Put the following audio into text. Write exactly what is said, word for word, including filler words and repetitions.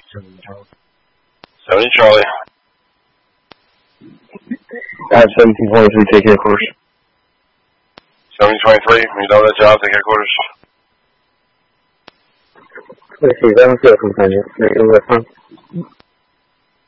seventy Charlie. I have seventeen twenty-three, take headquarters. seventy twenty-three, when you're done with that job, take headquarters. Let's see, that one's good from Tanya.